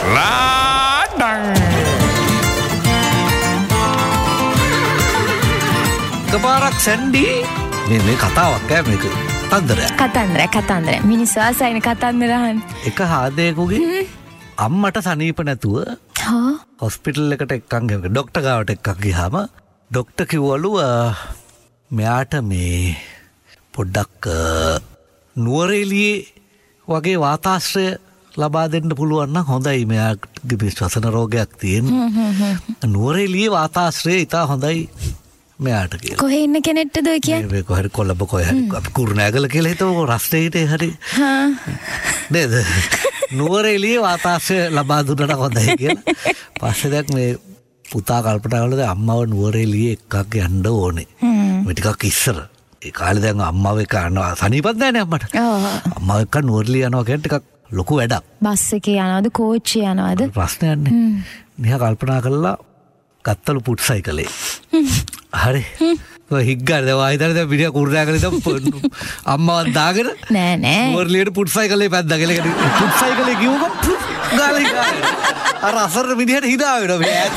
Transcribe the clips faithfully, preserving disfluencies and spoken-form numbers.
Laden කපාරක් Sandy මේ මේ කතාවක් ඈ මේක කතන්දරයක් කතන්දර කතන්දර මිනිස්සු ආසයින කතන්දර අහන්න එක හාදයකුගේ අම්මට සනීප නැතුව හා හොස්පිටල් එකට එක්කන් ගියා ඩොක්ටර් ගාවට එක්කන් ගියාම ඩොක්ටර් කිව්වලු මෙයාට මේ පොඩ්ඩක් නුවරඑළියේ වගේ වාතාශ්‍රය ලබා දෙන්න පුළුවන් නම් හොඳයි මෙයාගේ ශ්වසන රෝගයක් තියෙන නුවරඑළියේ වාතාශ්‍රය ඉතා හොඳයි මෙයාට කියලා. කොහේ ඉන්න කෙනෙක්ටද ඔය කියන්නේ? මේ කොහරි කොළඹ කොහේ හරි අපි කුරුණෑගල කියලා හිතමු රස්තේට හරි. හා නේද? නුවරඑළියේ වාතාශ්‍රය ලබා දුන්නට හොඳයි කියලා. පස්සේ දැන් මේ පුතා කල්පනා කළා අම්මව නුවරඑළියේ එක්කක් යන්න ඕනේ. මේ ටිකක් ඉස්සර. ඒ කාලේ දැන් අම්මව එක්ක යනවා සනීපත් නැහැනේ අම්මට. ඔව්. අම්මව එක්ක නුවරඑළිය යනවා කියන්නේ ටිකක් ලොකු වැඩක්. බස් එකේ යනවද කෝච්චිය යනවද? ප්‍රශ්නයක් නැහැ. මෙහා කල්පනා කළා ගත්තලු පුට් සයිකලේ. හරි. ඔය හිග්ගාද වයිදර දැන් විදිය කුරුණෑගල ඉඳන් අම්මවත් දාගෙන නෑ නෑ. නුවරඑළියට පුට් සයිකලේ පැද්දා කියලා පුට් සයිකලේ ගිහුවම ගාලේ ගාලේ. අර අසර විදියට හිතා වෙනවා මේ ඈත.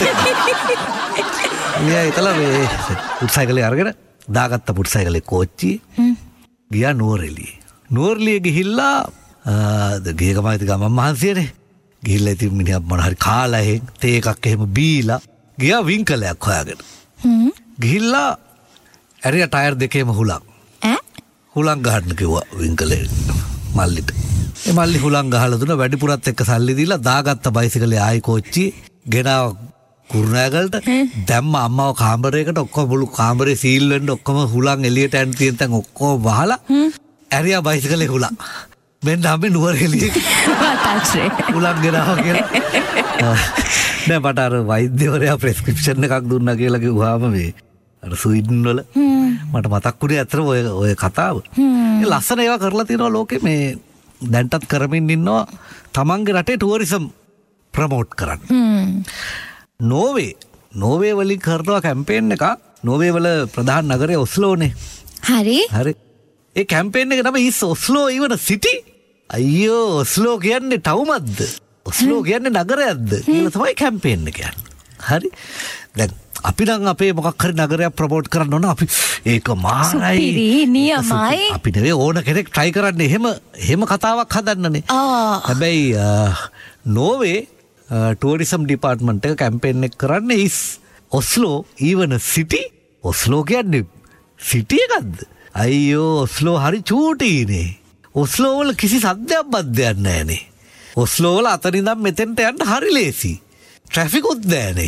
මෙයා ඉතලා මේ පුට් සයිකලේ අරගෙන දාගත්ත පුට් සයිකලේ කෝච්චියේ ගියා නුවරඑළියේ. නුවරඑළියේ ගිහිල්ලා ගේගම ඉතින් ගමන් මහන්සියනේ. ගිහිල්ලා ඉතින් මිනිහා මොන හරි කාලා එහෙන් තේ එකක් එහෙම බීලා ගියා වින්කලයක් හොයාගෙන. හ්ම්. ගිහිල්ලා ඇරියා ටයර් දෙකේම හුලං. ඈ? හුලං ගහන්න කිව්වා වින්කලේ මල්ලිට. ඒ මල්ලි හුලං ගහලා දුන්නා වැඩිපුරත් එක්ක සල්ලි දීලා දාගත්ත බයිසිකලේ ආයි කෝච්චි ගෙනාව කුරුණෑගලට දැම්ම අම්මව කාමරයකට ඔක්කොම මුළු කාමරේ සීල් වෙන්න ඔක්කොම හුලං එළියට යන්න තියෙන තැන් ඔක්කොම වහලා ඇරියා බයිසිකලේ හුලං. මෙන්න අපි නුවරඑළියේ වාතාශ්‍රය හුලං ගෙනාවා කියලා. නෑ මට අර වෛද්‍යවරයා ප්‍රෙස්ක්‍රිප්ෂන් එකක් දුන්නා කියලා කිව්වාම මේ අර ස්වීඩන් වල මට මතක් වුණේ අතර ඔය ඔය කතාව. ඒ ලස්සන ඒවා කරලා තියෙනවා ලෝකේ මේ දැන්ටත් කරමින් ඉන්නවා තමන්ගේ රටේ ටුවරිසම් ප්‍රමෝට් කරන්න. නෝවේ නෝවේ වලින් කරනවා කැම්පේන් එකක්. නෝවේ වල ප්‍රධාන නගරය ඔස්ලෝනේ. හරි. හරි. ඒ කැම්පේන් එක තමයි ඉස් ඔස්ලෝ ඉවන සිටි. අයියෝ ඔස්ලෝ කියන්නේ ටවුමක්ද? ඔස්ලෝ කියන්නේ නගරයක්ද කියලා තමයි කැම්පේන් එක කියන්නේ. හරි. දැන් අපි නම් අපේ මොකක් හරි නගරයක් ප්‍රමෝට් කරන්න ඕන අපි ඒක මාරයි. සුපිරි නියමයි. අපි නෙවෙයි ඕන කෙනෙක් try කරන්නේ එහෙම එහෙම කතාවක් හදන්නනේ. ආ. හැබැයි නෝවේ ටුවරිසම් ඩිපාර්ට්මන්ට් එක කැම්පේන් එක කරන්නේ ඉස් ඔස්ලෝ ඊවන සිටි. ඔස්ලෝ කියන්නේ සිටි එකක්ද? අයියෝ ඔස්ලෝ හරි චූටිනේ. ඔස්ලෝ වල කිසි සද්දයක් බද්දයක් නැහැනේ. ඔස්ලෝ වල අතනින් ඉඳන් මෙතෙන්ට යන්න හරි ලේසි. ට්‍රැෆික් උත් නැහැනේ.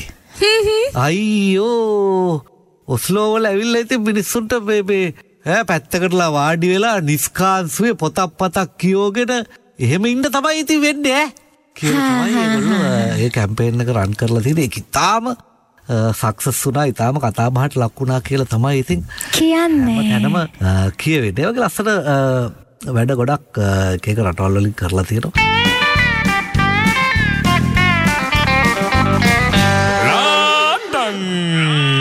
අයියෝ ඔස්ලෝ වල ඇවිල්ලා ඉතින් මිනිස්සුන්ට මේ මේ ඈ පැත්තකටලා වාඩි වෙලා නිස්කාන්සුවේ පොතක් පතක් කියෝගෙන එහෙම ඉන්න තමයි ඉතින් වෙන්නේ ඈ කියලා තමයි ඒගොල්ලෝ ඒ කැම්පේන් එක රන් කරලා තියෙන්නේ. ඒක ඉතාලම සක්සස් වුණා, ඉතාලම කතා බහට ලක් වුණා කියලා තමයි ඉතින් කියන්නේ. හැමතැනම කියවෙන්නේ. ඒ වගේ ලස්සන වැඩ ගොඩක් එක එක රටවල් වලින් කරලා තියෙනවා. ලාඩන්